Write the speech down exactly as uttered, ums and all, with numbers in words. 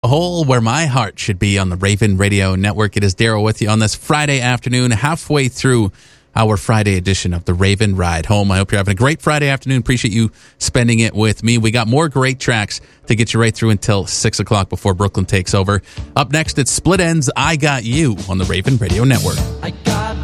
hole where my heart should be on the Raven Radio Network. It is Daryl with you on this Friday afternoon, halfway through our Friday edition of the Raven Ride Home. I hope you're having a great Friday afternoon. Appreciate you spending it with me. We got more great tracks to get you right through until six o'clock before Brooklyn takes over. Up next, it's Split Enz, I Got You on the Raven Radio Network. I